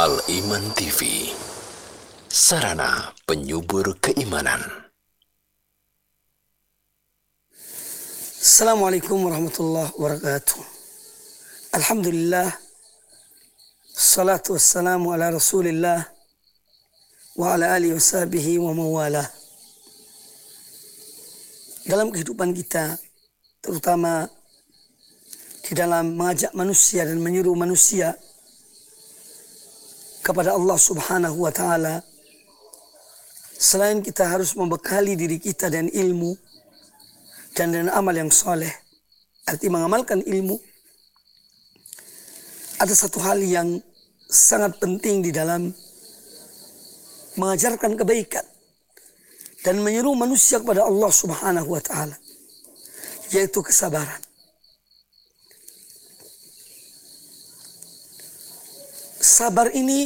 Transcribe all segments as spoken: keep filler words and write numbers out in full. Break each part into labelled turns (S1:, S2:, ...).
S1: Al-Iman T V, sarana penyubur keimanan.
S2: Assalamualaikum warahmatullahi wabarakatuh. Alhamdulillah, salatu wassalamu ala rasulillah wa ala alihi wa sahbihi wa mawalah. Dalam kehidupan kita, terutama di dalam mengajak manusia dan menyuruh manusia kepada Allah subhanahu wa ta'ala, selain kita harus membekali diri kita dan ilmu dan dengan amal yang soleh, arti mengamalkan ilmu, ada satu hal yang sangat penting di dalam mengajarkan kebaikan dan menyuruh manusia kepada Allah subhanahu wa ta'ala, yaitu kesabaran. Sabar ini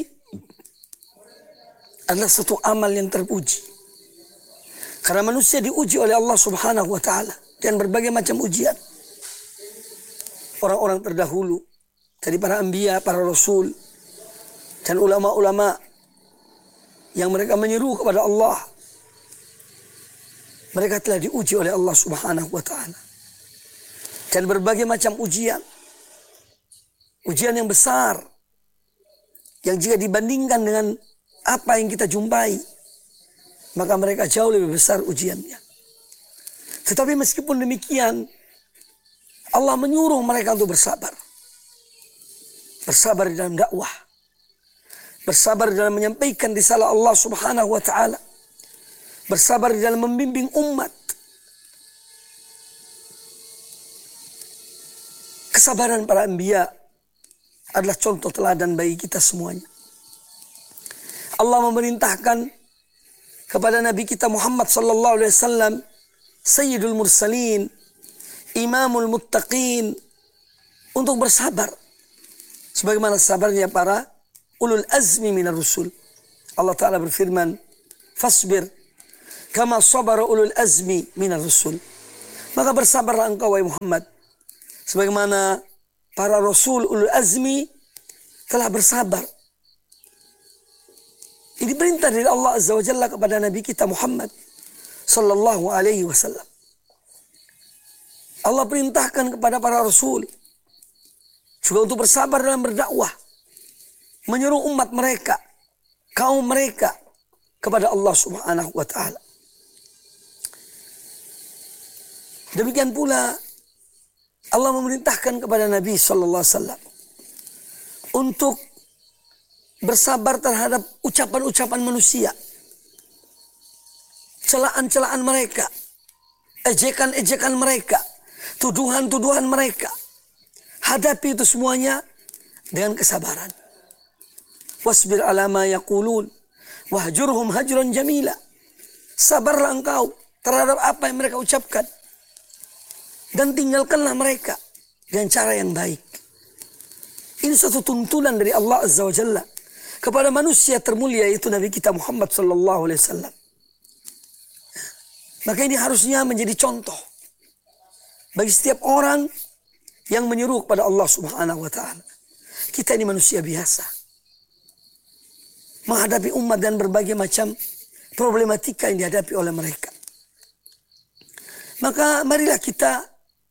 S2: adalah satu amal yang terpuji. Karena manusia diuji oleh Allah subhanahu wa ta'ala dengan berbagai macam ujian. Orang-orang terdahulu, dari para anbiya, para rasul, dan ulama-ulama yang mereka menyeru kepada Allah, mereka telah diuji oleh Allah subhanahu wa ta'ala. Dan berbagai macam ujian. Ujian yang besar, yang jika dibandingkan dengan apa yang kita jumpai, maka mereka jauh lebih besar ujiannya. Tetapi meskipun demikian, Allah menyuruh mereka untuk bersabar. Bersabar di dalam dakwah. Bersabar di dalam menyampaikan risalah Allah subhanahu wa ta'ala. Bersabar di dalam membimbing umat. Kesabaran para anbiya adalah contoh teladan bagi kita semuanya. Allah memerintahkan kepada Nabi kita Muhammad sallallahu alaihi wasallam, Sayyidul Mursalin, Imamul Muttaqin, untuk bersabar sebagaimana sabarnya para ulul azmi minar rusul. Allah Ta'ala berfirman, fasbir kama sabara ulul azmi minar rusul. Maka bersabarlah engkau wahai Muhammad sebagaimana para rasul ulul azmi telah bersabar. Ini perintah dari Allah Azza wa Jalla kepada Nabi kita Muhammad sallallahu alaihi wasallam. Allah perintahkan kepada para rasul juga untuk bersabar dalam berdakwah, menyeru umat mereka, kaum mereka kepada Allah Subhanahu wa taala. Demikian pula Allah memerintahkan kepada Nabi sallallahu alaihi wasallam untuk bersabar terhadap ucapan-ucapan manusia, celaan-celaan mereka, ejekan-ejekan mereka, tuduhan-tuduhan mereka. Hadapi itu semuanya dengan kesabaran. Wasbir ala ma yaqulun wahjurhum hajran jamila. Sabarlah engkau terhadap apa yang mereka ucapkan, dan tinggalkanlah mereka dengan cara yang baik. Ini suatu tuntunan dari Allah Azza wa Jalla kepada manusia termulia, yaitu Nabi kita Muhammad sallallahu alaihi wasallam. Maka ini harusnya menjadi contoh bagi setiap orang yang menyeru kepada Allah Subhanahu wa taala. Kita ini manusia biasa, menghadapi umat dan berbagai macam problematika yang dihadapi oleh mereka. Maka marilah kita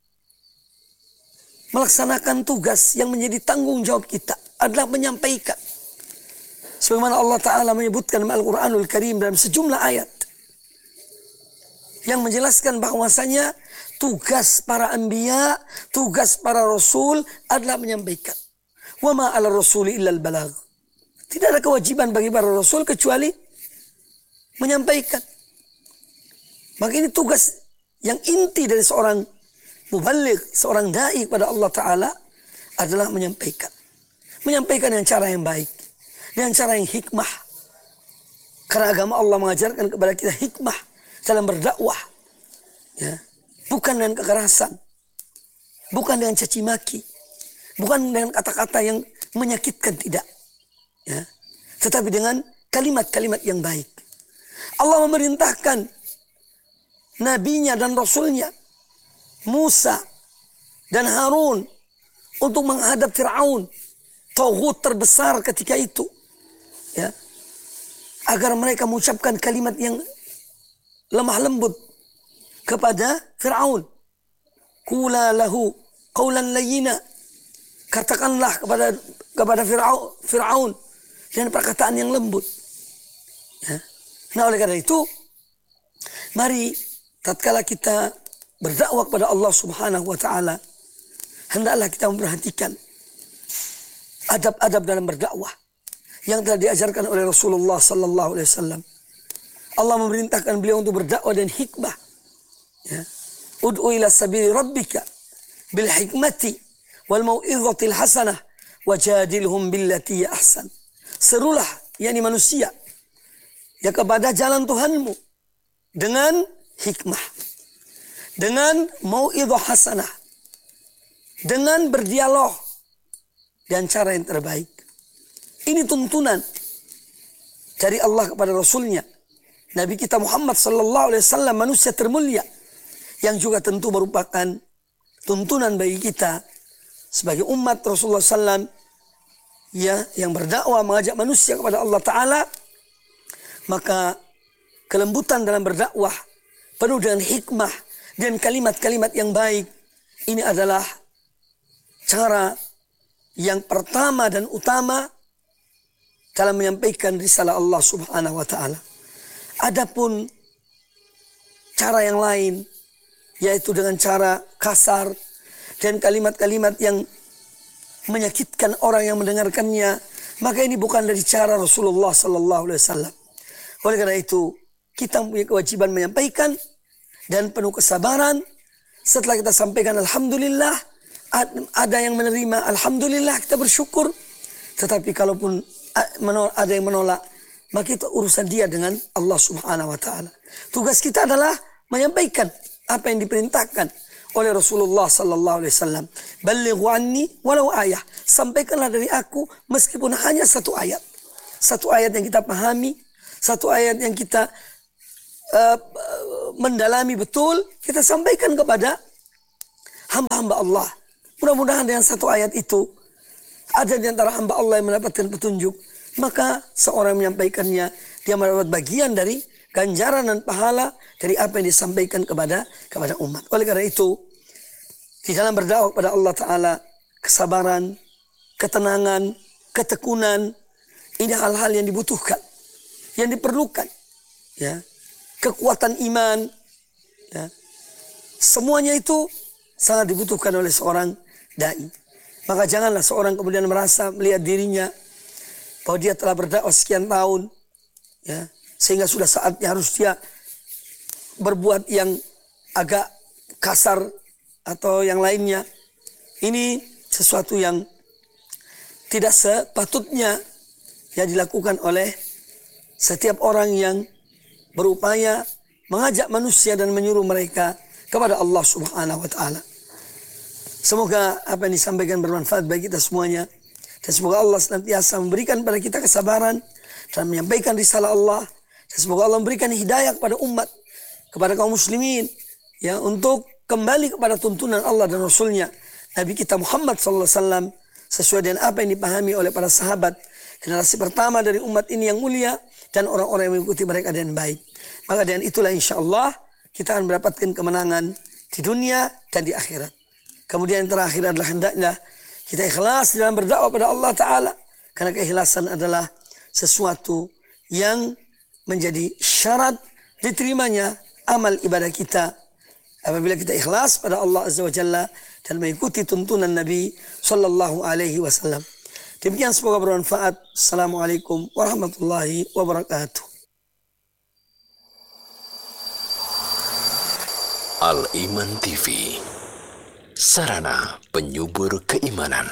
S2: melaksanakan tugas yang menjadi tanggung jawab kita, adalah menyampaikan. Sebagaimana Allah Ta'ala menyebutkan dalam Al-Quranul Karim dalam sejumlah ayat yang menjelaskan bahwasanya tugas para anbiya, tugas para rasul adalah menyampaikan. Wa ma 'ala rasuli illa al-balagh. Tidak ada kewajiban bagi para rasul kecuali menyampaikan. Maka ini tugas yang inti dari seorang mubaligh, seorang da'i kepada Allah Ta'ala, adalah menyampaikan. Menyampaikan dengan cara yang baik, dengan cara yang hikmah. Karena agama Allah mengajarkan kepada kita hikmah dalam berdakwah. Ya. Bukan dengan kekerasan, bukan dengan caci maki, bukan dengan kata-kata yang menyakitkan, tidak. Ya. Tetapi dengan kalimat-kalimat yang baik. Allah memerintahkan nabinya dan rasulnya Musa dan Harun untuk menghadap Fir'aun, taghut terbesar ketika itu, ya, agar mereka mengucapkan kalimat yang lemah lembut kepada Fir'aun. Qula lahu qawlan layyina, katakanlah kepada kepada Fir'aun, Fir'aun dengan perkataan yang lembut. Ya. Nah, oleh karena itu, mari tatkala kita berdakwah kepada Allah Subhanahu wa taala, hendaklah kita memperhatikan adab-adab dalam berdakwah yang telah diajarkan oleh Rasulullah sallallahu alaihi wasallam. Allah memerintahkan beliau untuk berdakwah dan hikmah. Ya. Ud'u ila sabili rabbika bil hikmati wal mau'izatil hasanah wajadilhum billati ahsan. Serulah, yakni manusia, ya, kepada jalan Tuhanmu dengan hikmah, dengan mau'izah hasanah, dengan berdialog dan cara yang terbaik. Ini tuntunan dari Allah kepada Rasulnya, Nabi kita Muhammad sallallahu alaihi wasallam, manusia termulia, yang juga tentu merupakan tuntunan bagi kita sebagai umat Rasulullah sallallahu alaihi wasallam, ya, yang berdakwah mengajak manusia kepada Allah Ta'ala. Maka kelembutan dalam berdakwah penuh dengan hikmah dan kalimat-kalimat yang baik, ini adalah cara yang pertama dan utama dalam menyampaikan risalah Allah Subhanahu wa taala. Adapun cara yang lain, yaitu dengan cara kasar dan kalimat-kalimat yang menyakitkan orang yang mendengarkannya, maka ini bukan dari cara Rasulullah sallallahu alaihi wasallam. Oleh karena itu, kita punya kewajiban menyampaikan dan penuh kesabaran. Setelah kita sampaikan, alhamdulillah, ada yang menerima, alhamdulillah, kita bersyukur. Tetapi kalaupun ada yang menolak, maka itu urusan dia dengan Allah Subhanahu wa taala. Tugas kita adalah menyampaikan apa yang diperintahkan oleh Rasulullah sallallahu alaihi wasallam. Ballighu anni walau ayah. Sampaikanlah dari aku meskipun hanya satu ayat. Satu ayat yang kita pahami, satu ayat yang kita uh, mendalami betul, kita sampaikan kepada hamba-hamba Allah. Mudah-mudahan dengan satu ayat itu ada di antara hamba Allah yang mendapatkan petunjuk. Maka seorang menyampaikannya, dia mendapat bagian dari ganjaran dan pahala dari apa yang disampaikan kepada kepada umat. Oleh karena itu, di dalam berdakwah kepada Allah Ta'ala, kesabaran, ketenangan, ketekunan, ini hal-hal yang dibutuhkan, yang diperlukan. Ya. Kekuatan iman, ya. Semuanya itu sangat dibutuhkan oleh seorang da'i. Maka janganlah seorang kemudian merasa melihat dirinya bahwa dia telah berdakwah sekian tahun, ya, sehingga sudah saatnya harus dia berbuat yang agak kasar atau yang lainnya. Ini sesuatu yang tidak sepatutnya ya dilakukan oleh setiap orang yang berupaya mengajak manusia dan menyuruh mereka kepada Allah Subhanahu wa taala. Semoga apa yang disampaikan bermanfaat bagi kita semuanya. Dan semoga Allah senantiasa memberikan pada kita kesabaran dan menyampaikan risalah Allah. Dan semoga Allah memberikan hidayah kepada umat, kepada kaum muslimin, ya, untuk kembali kepada tuntunan Allah dan Rasulnya, Nabi kita Muhammad sallallahu alaihi wasallam, sesuai dengan apa yang dipahami oleh para sahabat, generasi pertama dari umat ini yang mulia, dan orang-orang yang mengikuti mereka dengan baik. Maka dengan itulah insya Allah kita akan mendapatkan kemenangan di dunia dan di akhirat. Kemudian yang terakhir adalah hendaknya kita ikhlas dalam berdakwah pada Allah Ta'ala. Karena keikhlasan adalah sesuatu yang menjadi syarat diterimanya amal ibadah kita. Apabila kita ikhlas pada Allah Azza wa Jalla dan mengikuti tuntunan Nabi Sallallahu Alaihi Wasallam. Demikian, semoga bermanfaat. Assalamualaikum warahmatullahi wabarakatuh.
S1: Al-Iman T V, sarana penyubur keimanan.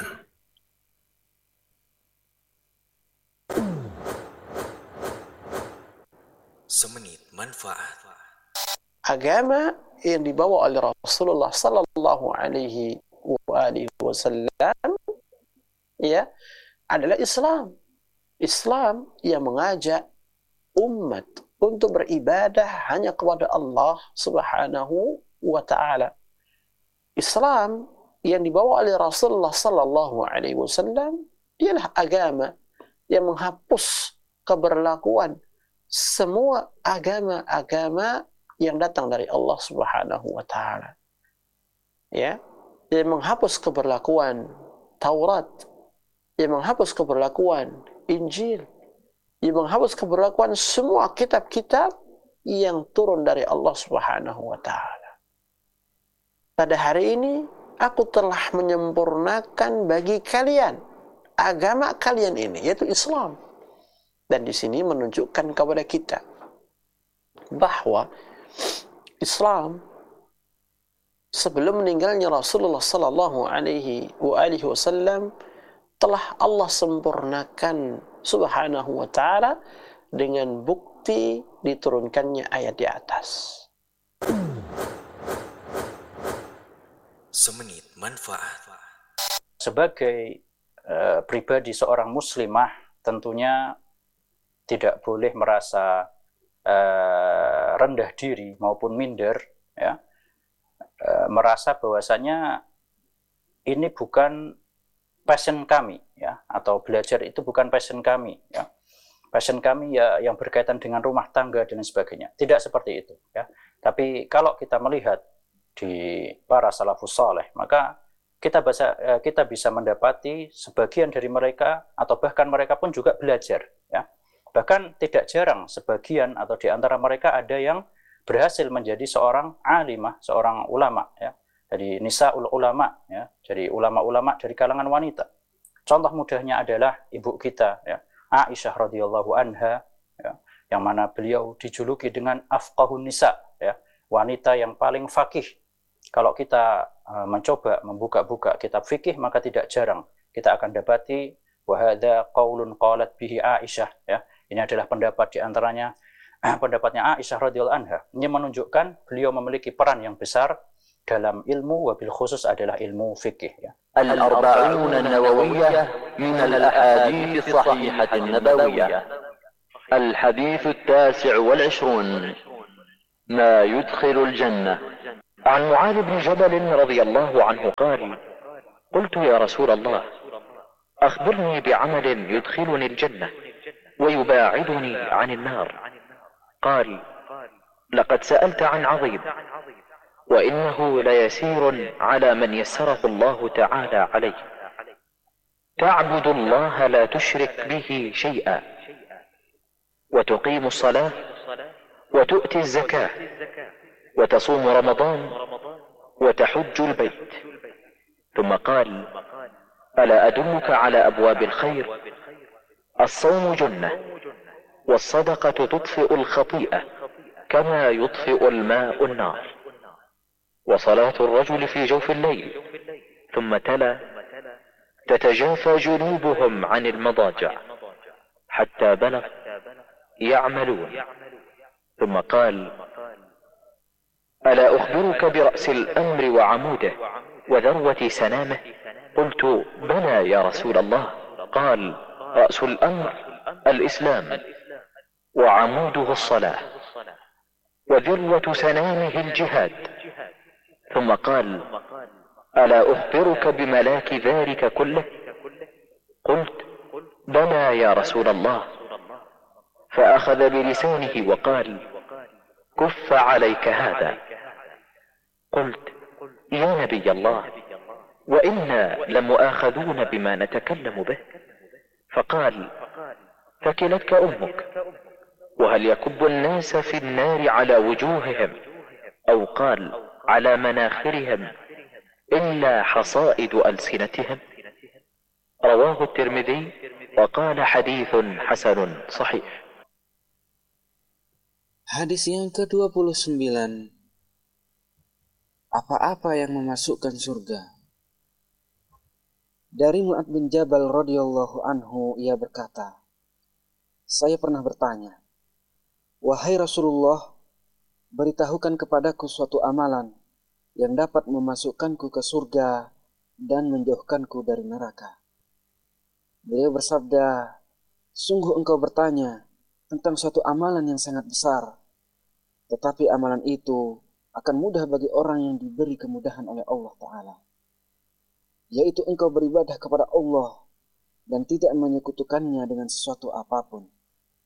S1: Semenit manfaat.
S3: Agama yang dibawa oleh Rasulullah Sallallahu Alaihi Wasallam, ya, adalah Islam. Islam yang mengajak umat untuk beribadah hanya kepada Allah Subhanahu wa Ta'ala. Islam yang dibawa oleh Rasulullah Sallallahu Alaihi Wasallam ialah agama yang menghapus keberlakuan semua agama-agama yang datang dari Allah Subhanahu wa taala. Ya, dia menghapus keberlakuan Taurat, dia menghapus keberlakuan Injil, dia menghapus keberlakuan semua kitab-kitab yang turun dari Allah Subhanahu wa taala. Pada hari ini aku telah menyempurnakan bagi kalian agama kalian ini, yaitu Islam. Dan di sini menunjukkan kepada kita bahwa Islam sebelum meninggalnya Rasulullah sallallahu alaihi wasallam telah Allah sempurnakan Subhanahu wa taala dengan bukti diturunkannya ayat di atas.
S1: Semenit manfaat.
S4: Sebagai uh, pribadi seorang muslimah, tentunya tidak boleh merasa uh, rendah diri maupun minder, ya, uh, merasa bahwasanya ini bukan passion kami, ya, atau belajar itu bukan passion kami, ya. Passion kami ya yang berkaitan dengan rumah tangga dan sebagainya. Tidak seperti itu, ya. Tapi kalau kita melihat di para salafus saleh, maka kita bisa kita bisa mendapati sebagian dari mereka atau bahkan mereka pun juga belajar, ya. Bahkan tidak jarang sebagian atau di antara mereka ada yang berhasil menjadi seorang alimah, seorang ulama, ya. Jadi nisaul ulama, ya. Jadi ulama-ulama dari kalangan wanita. Contoh mudahnya adalah ibu kita, ya, Aisyah radhiyallahu anha, ya, yang mana beliau dijuluki dengan afqahun nisa, ya, wanita yang paling fakih. Kalau kita uh, mencoba membuka-buka kitab fikih, maka tidak jarang kita akan dapati wa hadza qaulun qalat bihi Aisyah, ya. Ini adalah pendapat di antaranya eh, pendapatnya Aisyah radhiyallahu anha. Ini menunjukkan beliau memiliki peran yang besar dalam ilmu, wabil khusus adalah ilmu fikih, ya.
S5: الأربعون النووية من الأحاديث الصحيحة النبوية. الحديث التاسع والعشرون: ما يدخل الجنة. عن معاذ بن جبل رضي الله عنه قال: قلت يا رسول الله أخبرني بعمل يدخلني الجنة ويباعدني عن النار. قال: لقد سألت عن عظيم، وإنه ليسير على من يسره الله تعالى عليه. تعبد الله لا تشرك به شيئا، وتقيم الصلاة، وتؤتي الزكاة، وتصوم رمضان، وتحج البيت. ثم قال: ألا أدلك على أبواب الخير؟ الصوم جنة، والصدقة تطفئ الخطيئة كما يطفئ الماء النار، وصلاة الرجل في جوف الليل. ثم تلا: تتجافى جنوبهم عن المضاجع حتى بلغ يعملون. ثم قال: ألا أخبرك برأس الأمر وعموده وذروة سنامه؟ قلت: بلى يا رسول الله. قال: رأس الأمر الإسلام، وعموده الصلاة، وذروة سنامه الجهاد. ثم قال: ألا أخبرك بملاك ذلك كله؟ قلت: بلى يا رسول الله. فأخذ بلسانه وقال: كف عليك هذا. قلت: يا نبي الله، وإنا لمؤاخذون بما نتكلم به. فقال: ثكلتك أمك، وهل يكب الناس في النار على وجوههم، أو قال على مناخرهم، إلا حصائد ألسنتهم؟ رواه الترمذي وقال حديث حسن صحيح.
S6: Hadis yang kedua puluh sembilan. Apa-apa yang memasukkan surga? Dari Mu'adz bin Jabal radhiyallahu anhu, ia berkata, saya pernah bertanya, wahai Rasulullah, beritahukan kepadaku suatu amalan yang dapat memasukkanku ke surga dan menjauhkanku dari neraka. Beliau bersabda, sungguh engkau bertanya tentang suatu amalan yang sangat besar, tetapi amalan itu akan mudah bagi orang yang diberi kemudahan oleh Allah Ta'ala, yaitu engkau beribadah kepada Allah dan tidak menyekutukannya dengan sesuatu apapun.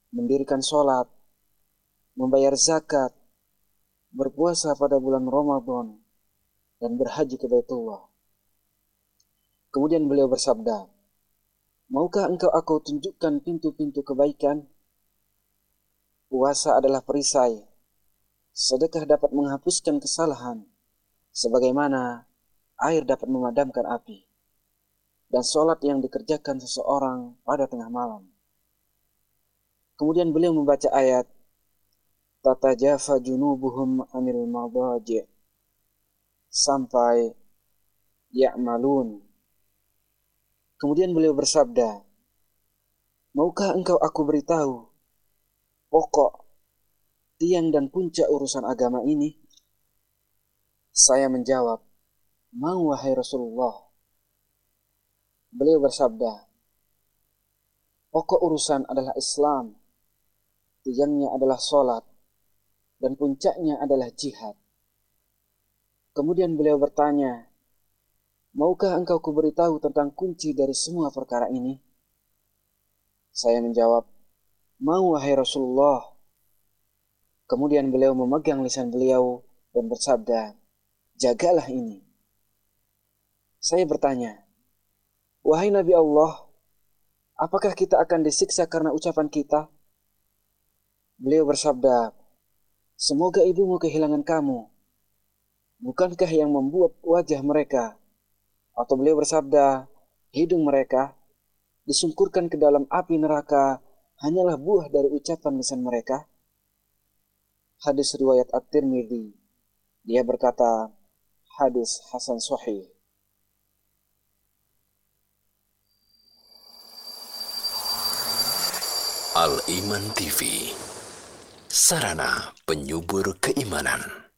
S6: mendirikan sholat, membayar zakat, berpuasa pada bulan Ramadan, dan berhaji ke Baitullah. Kemudian beliau bersabda, maukah engkau aku tunjukkan pintu-pintu kebaikan? Puasa adalah perisai, sedekah dapat menghapuskan kesalahan, sebagaimana air dapat memadamkan api, dan sholat yang dikerjakan seseorang pada tengah malam. Kemudian beliau membaca ayat, tatajafa junubuhum anil madaji' sampai ya'malun. Kemudian beliau bersabda, maukah engkau aku beritahu pokok, tiang dan puncak urusan agama ini? Saya menjawab, mau wahai Rasulullah. Beliau bersabda, pokok urusan adalah Islam, tiangnya adalah sholat, dan puncaknya adalah jihad. Kemudian beliau bertanya, maukah engkau kuberitahu tentang kunci dari semua perkara ini? Saya menjawab, mau wahai Rasulullah. Kemudian beliau memegang lisan beliau dan bersabda, jagalah ini. Saya bertanya, wahai Nabi Allah, apakah kita akan disiksa karena ucapan kita? Beliau bersabda, semoga ibumu kehilangan kamu. Bukankah yang membuat wajah mereka? Atau beliau bersabda, hidung mereka disungkurkan ke dalam api neraka hanyalah buah dari ucapan lisan mereka. Hadis riwayat At-Tirmidzi. Dia berkata, hadis hasan sahih.
S1: Al-Iman T V, sarana penyubur keimanan.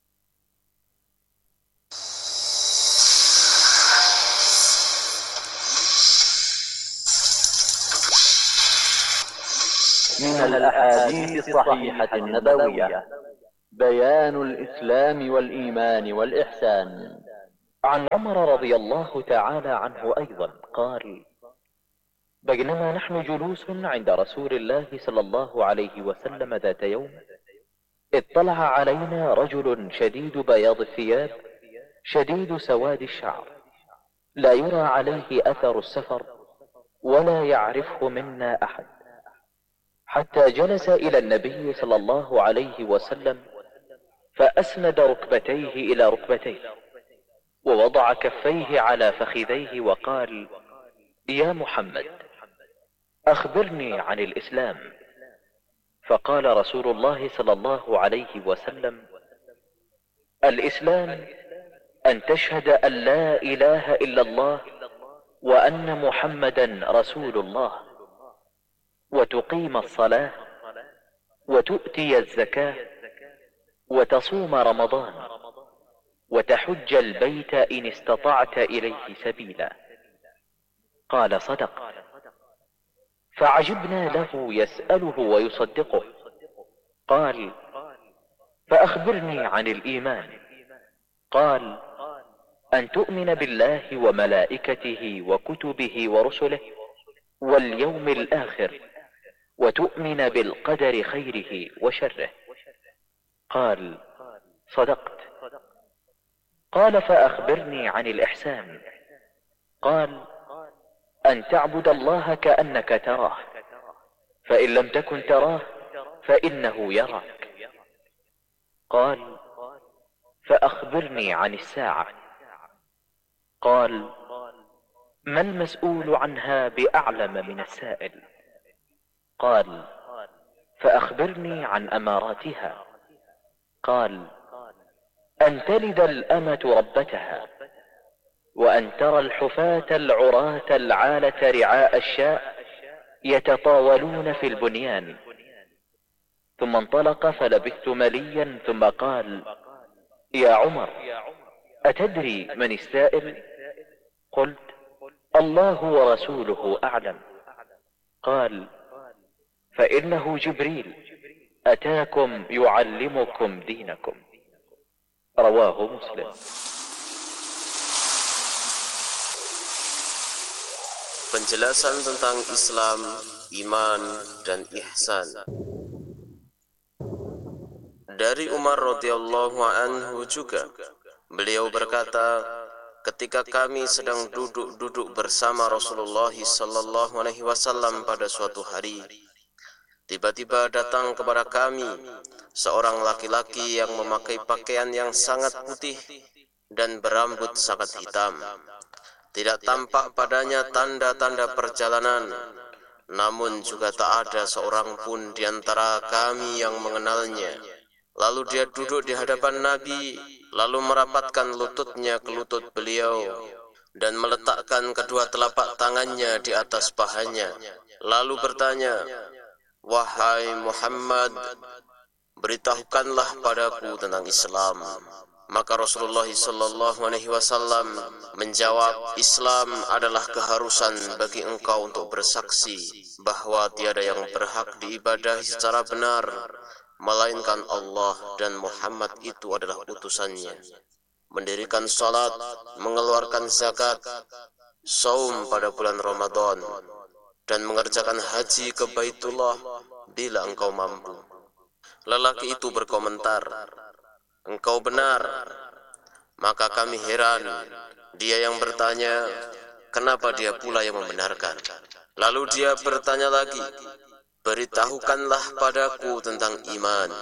S5: من الأحاديث الصحيحة النبوية بيان الإسلام والإيمان والإحسان. عن عمر رضي الله تعالى عنه أيضا قال: بينما نحن جلوس عند رسول الله صلى الله عليه وسلم ذات يوم اطلع علينا رجل شديد بياض الثياب شديد سواد الشعر لا يرى عليه أثر السفر ولا يعرفه منا أحد، حتى جلس إلى النبي صلى الله عليه وسلم فأسند ركبتيه إلى ركبتيه ووضع كفيه على فخذيه وقال: يا محمد أخبرني عن الإسلام. فقال رسول الله صلى الله عليه وسلم: الإسلام أن تشهد أن لا إله إلا الله وأن محمدا رسول الله وتقيم الصلاة وتؤتي الزكاة وتصوم رمضان وتحج البيت إن استطعت إليه سبيلا. قال: صدق. فعجبنا له يسأله ويصدقه. قال: فأخبرني عن الإيمان. قال: أن تؤمن بالله وملائكته وكتبه ورسله واليوم الآخر وتؤمن بالقدر خيره وشره. قال: صدقت. قال: فأخبرني عن الإحسان. قال: أن تعبد الله كأنك تراه، فإن لم تكن تراه فإنه يراك. قال: فأخبرني عن الساعة. قال: ما المسؤول عنها بأعلم من السائل. قال: فأخبرني عن أماراتها. قال: أن تلد الأمة ربتها، وأن ترى الحفاة العراة العالة رعاء الشاء يتطاولون في البنيان. ثم انطلق فلبثت مليا ثم قال: يا عمر أتدري من السائل؟ قلت: الله ورسوله أعلم. قال: فإنه جبريل أتاكم يعلمكم دينكم. رواه مسلم.
S7: Penjelasan tentang Islam iman dan ihsan. Dari Umar radhiyallahu anhu juga, beliau berkata, ketika kami sedang duduk-duduk bersama Rasulullah sallallahu alaihi wasallam pada suatu hari, tiba-tiba datang kepada kami seorang laki-laki yang memakai pakaian yang sangat putih dan berambut sangat hitam. Tidak tampak padanya tanda-tanda perjalanan, namun juga tak ada seorang pun di antara kami yang mengenalnya. Lalu dia duduk di hadapan Nabi, lalu merapatkan lututnya ke lutut beliau dan meletakkan kedua telapak tangannya di atas pahanya, lalu bertanya, "Wahai Muhammad, beritahukanlah padaku tentang Islam." Maka Rasulullah sallallahu alaihi wasallam menjawab, "Islam adalah keharusan bagi engkau untuk bersaksi bahwa tiada yang berhak diibadahi secara benar melainkan Allah dan Muhammad itu adalah utusannya. Mendirikan salat, mengeluarkan zakat, saum pada bulan Ramadan, dan mengerjakan haji ke Baitullah bila engkau mampu." Lelaki itu berkomentar, "Engkau benar." Maka kami heran. Dia yang bertanya, kenapa dia pula yang membenarkan? Lalu dia bertanya lagi, "Beritahukanlah padaku tentang iman."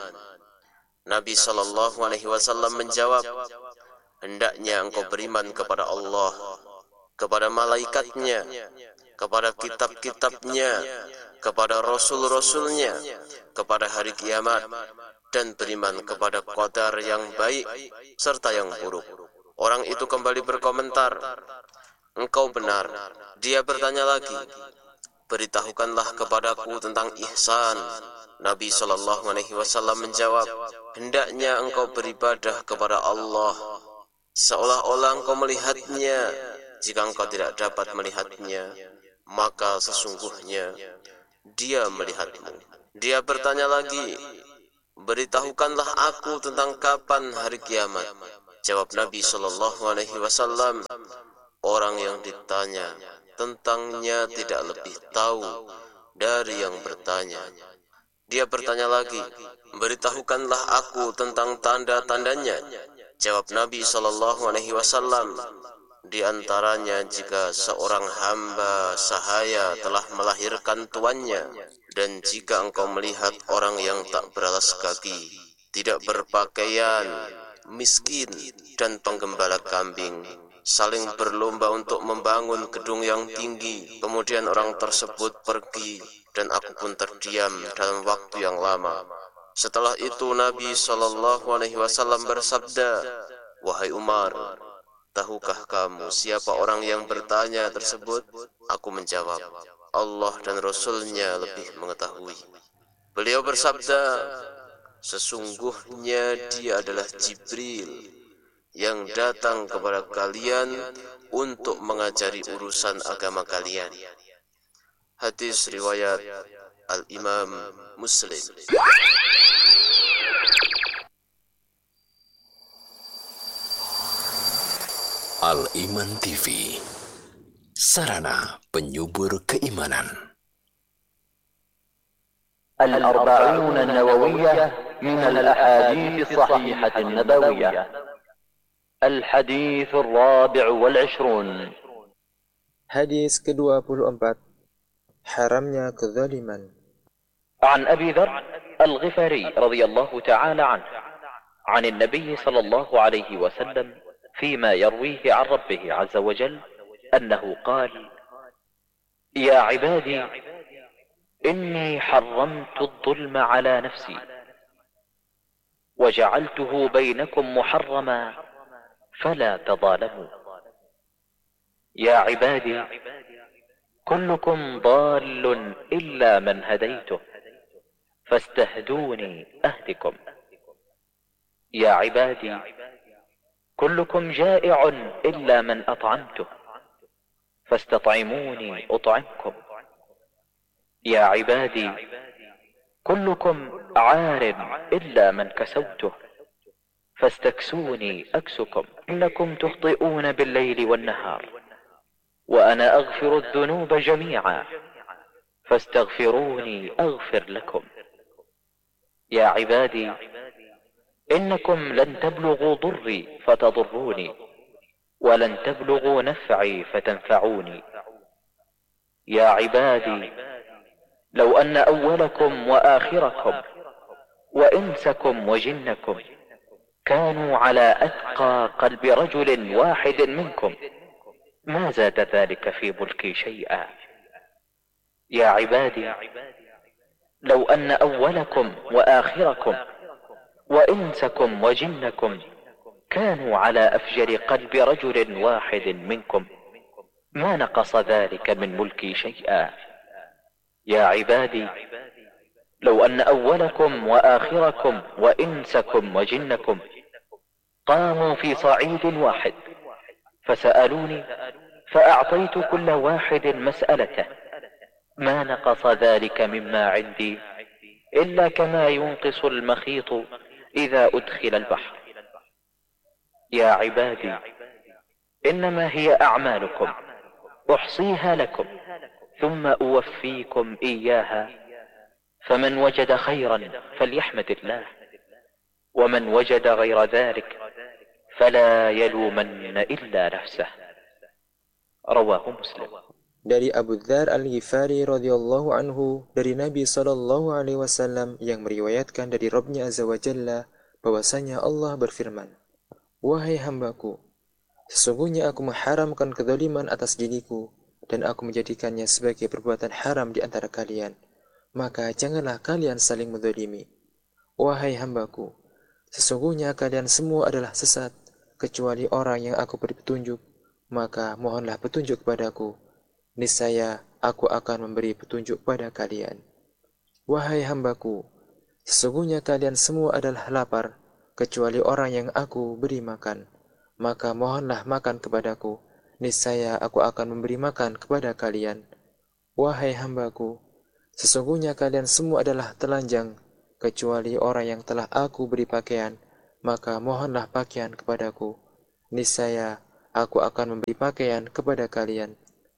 S7: Nabi sallallahu alaihi wasallam menjawab, "Hendaknya engkau beriman kepada Allah, kepada malaikatnya, kepada kitab-kitabnya, kepada rasul-rasulnya, kepada hari kiamat, dan beriman kepada qadar yang baik serta yang buruk." Orang itu kembali berkomentar, "Engkau benar." Dia bertanya lagi, "Beritahukanlah kepadaku tentang ihsan." Nabi sallallahu alaihi wasallam menjawab, "Hendaknya engkau beribadah kepada Allah seolah-olah engkau melihatnya. Jika engkau tidak dapat melihatnya, maka sesungguhnya dia melihatmu." Dia bertanya lagi, "Beritahukanlah aku tentang kapan hari kiamat." Jawab Nabi sallallahu alaihi wasallam, "Orang yang ditanya tentangnya tidak lebih tahu dari yang bertanya." Dia bertanya lagi, "Beritahukanlah aku tentang tanda-tandanya." Jawab Nabi sallallahu alaihi wasallam, "Di antaranya jika seorang hamba sahaya telah melahirkan tuannya, dan jika engkau melihat orang yang tak beralas kaki, tidak berpakaian, miskin, dan penggembala kambing saling berlomba untuk membangun gedung yang tinggi, kemudian orang tersebut pergi dan aku pun terdiam dalam waktu yang lama. Setelah itu Nabi sallallahu alaihi wasallam bersabda, 'Wahai Umar, tahukah kamu siapa orang yang bertanya tersebut?' Aku menjawab, 'Allah dan Rasulnya lebih mengetahui.' Beliau bersabda, 'Sesungguhnya dia adalah Jibril yang datang kepada kalian untuk mengajari urusan agama kalian.'" Hadis riwayat Al-Imam Muslim.
S1: Al-Iman T V, sarana penyubur keimanan.
S5: الأربعون النووية من الأحاديث الصحيحة النبوية. الحديث الرابع والعشرون.
S6: Hadis kedua puluh empat. Haramnya kezaliman.
S5: عن أبي ذر الغفاري رضي الله تعالى عنه عن النبي صلى الله عليه وسلم فيما يرويه عن ربه عز وجل أنه قال: يا عبادي إني حرمت الظلم على نفسي وجعلته بينكم محرما فلا تظالموا. يا عبادي كلكم ضال إلا من هديته فاستهدوني أهدكم. يا عبادي كلكم جائع إلا من أطعمته فاستطعموني أطعمكم. يا عبادي كلكم عار إلا من كسوته فاستكسوني أكسكم. إنكم تخطئون بالليل والنهار وأنا أغفر الذنوب جميعا فاستغفروني أغفر لكم. يا عبادي إنكم لن تبلغوا ضري فتضروني، ولن تبلغوا نفعي فتنفعوني. يا عبادي لو أن أولكم وآخركم وإنسكم وجنكم كانوا على أتقى قلب رجل واحد منكم ما زاد ذلك في ملكي شيئا. يا عبادي لو أن أولكم وآخركم وإنسكم وجنكم كانوا على أفجر قلب رجل واحد منكم ما نقص ذلك من ملكي شيئا. يا عبادي لو أن أولكم وآخركم وإنسكم وجنكم قاموا في صعيد واحد فسألوني فأعطيت كل واحد مسألته ما نقص ذلك مما عندي إلا كما ينقص المخيط إذا أدخل البحر. يا عبادي إنما هي أعمالكم أحصيها لكم ثم أوفيكم إياها، فمن وجد خيرا فليحمد الله، ومن وجد غير ذلك فلا يلومن إلا نفسه. رواه مسلم.
S8: Dari Abu Dzar Al-Ghifari radhiyallahu anhu dari Nabi sallallahu alaihi wasallam yang meriwayatkan dari Rabbnya Azza wa Jalla bahwasanya Allah berfirman, "Wahai hambaku, sesungguhnya aku mengharamkan kezaliman atas diriku dan aku menjadikannya sebagai perbuatan haram di antara kalian. Maka janganlah kalian saling menzalimi. Wahai hambaku, sesungguhnya kalian semua adalah sesat kecuali orang yang aku beri petunjuk, maka mohonlah petunjuk kepadaku. Niscaya aku akan memberi petunjuk pada kalian. Wahai hambaku, sesungguhnya kalian semua adalah lapar, kecuali orang yang aku beri makan. Maka mohonlah makan kepadaku, niscaya aku akan memberi makan kepada kalian. Wahai hambaku, sesungguhnya kalian semua adalah telanjang, kecuali orang yang telah aku beri pakaian. Maka mohonlah pakaian kepadaku, niscaya aku akan memberi pakaian kepada kalian.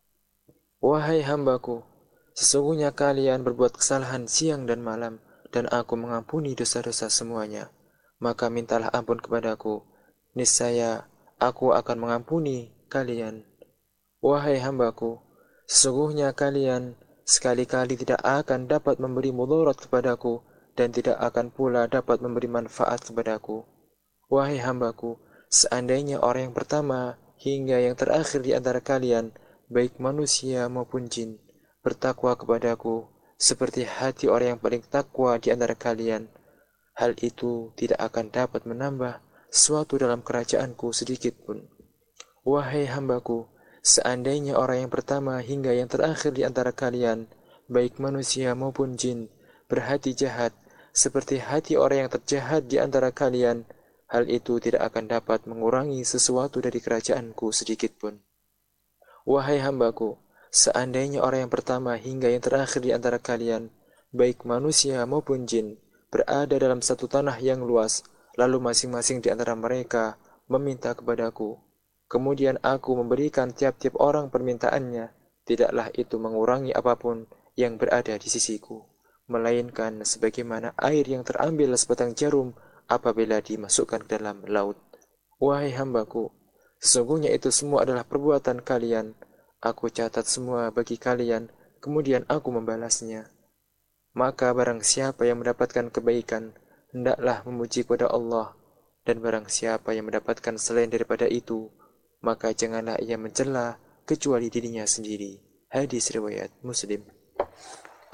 S8: Wahai hambaku, sesungguhnya kalian berbuat kesalahan siang dan malam, dan aku mengampuni dosa-dosa semuanya. Maka mintalah ampun kepadaku, niscaya aku akan mengampuni kalian. Wahai hambaku, sesungguhnya kalian sekali-kali tidak akan dapat memberi mudarat kepadaku, dan tidak akan pula dapat memberi manfaat kepadaku. Wahai hambaku, seandainya orang yang pertama hingga yang terakhir di antara kalian, baik manusia maupun jin, bertakwa kepadaku seperti hati orang yang paling takwa di antara kalian, hal itu tidak akan dapat menambah sesuatu dalam kerajaanku sedikit pun. Wahai hambaku, seandainya orang yang pertama hingga yang terakhir di antara kalian, baik manusia maupun jin, berhati jahat seperti hati orang yang terjahat di antara kalian, hal itu tidak akan dapat mengurangi sesuatu dari kerajaanku sedikit pun. Wahai hambaku, seandainya orang yang pertama hingga yang terakhir di antara kalian, baik manusia maupun jin, berada dalam satu tanah yang luas, lalu masing-masing di antara mereka meminta kepadaku, kemudian aku memberikan tiap-tiap orang permintaannya, tidaklah itu mengurangi apapun yang berada di sisiku, melainkan sebagaimana air yang terambil sebatang jarum apabila dimasukkan ke dalam laut. Wahai hambaku, sesungguhnya itu semua adalah perbuatan kalian. Aku catat semua bagi kalian, kemudian aku membalasnya. Maka barang siapa yang mendapatkan kebaikan, hendaklah memuji kepada Allah. Dan barang siapa yang mendapatkan selain daripada itu, maka janganlah ia mencela kecuali dirinya sendiri. Hadis riwayat Muslim.